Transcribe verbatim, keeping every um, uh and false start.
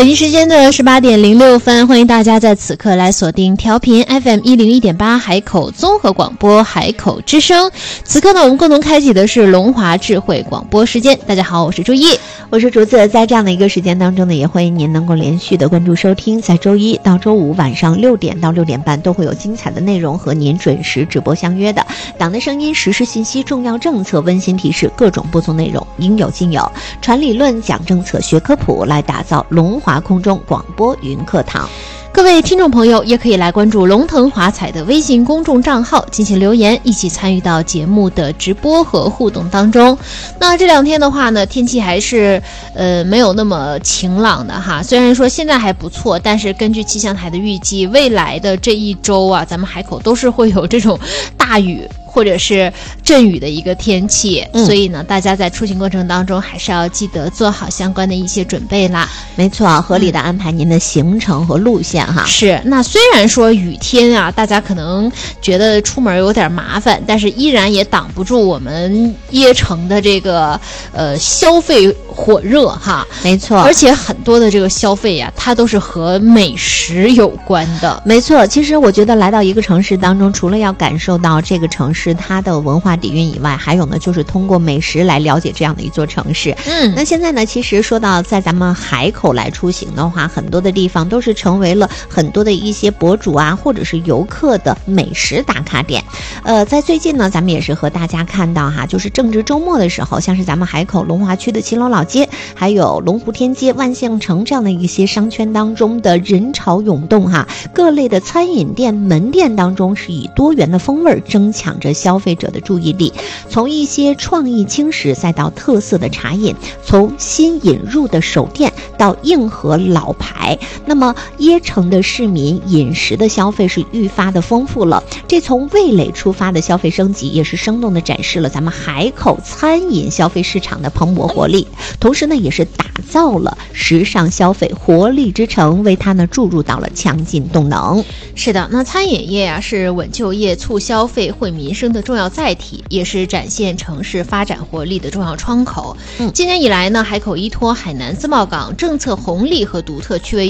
北京时间的十八点零六分，欢迎大家在此刻来锁定调频 F M 一零一点八海口综合广播海口之声。此刻呢，我们共同开启的是龙华智慧广播时间。大家好，我是朱毅， 我是竹子。在这样的一个时间当中呢，也欢迎您能够连续的关注收听，在周一到周五晚上六点到六点半都会有精彩的内容和您准时直播相约的。党的声音、时事信息、重要政策、温馨提示，各种播送内容应有尽有，传理论、讲政策、学科普，来打造龙华空中广播云课堂。 各位听众朋友也可以来关注龙腾华彩的微信公众账号进行留言，一起参与到节目的直播和互动当中。那这两天的话呢，天气还是呃没有那么晴朗的哈，虽然说现在还不错，但是根据气象台的预计，未来的这一周啊，咱们海口都是会有这种大雨或者是阵雨的一个天气、嗯、所以呢大家在出行过程当中还是要记得做好相关的一些准备啦。 没错，合理的安排您的行程和路线哈。 是，那虽然说雨天啊，大家可能觉得出门有点麻烦，但是依然也挡不住我们椰城的这个呃消费火热哈。 没错， 而且很多的这个消费呀、啊，它都是和美食有关的。 没错，其实我觉得来到一个城市当中，除了要感受到这个城市是它的文化底蕴以外，还有呢就是通过美食来了解这样的一座城市。嗯，那现在呢，其实说到在咱们海口来出行的话，很多的地方都是成为了很多的一些博主啊或者是游客的美食打卡点。呃，在最近呢，咱们也是和大家看到哈，就是正值周末的时候，像是咱们海口龙华区的秦楼老街，还有龙湖天街、万象城这样的一些商圈当中的人潮涌动哈，各类的餐饮店门店当中是以多元的风味争抢着消费者的注意力，从一些创意轻食再到特色的茶饮，从新引入的手店到硬核老牌，那么椰城的市民饮食的消费是愈发的丰富了。这从味蕾出发的消费升级，也是生动的展示了咱们海口餐饮消费市场的蓬勃活力，同时呢，也是打造了时尚消费活力之城，为它呢注入到了强劲动能。 是的，那餐饮业啊是稳就业、促消费、惠民生的重要载体，也是展现城市发展活力的重要窗口。嗯，今年以来呢，海口依托海南自贸港政策红利和独特区位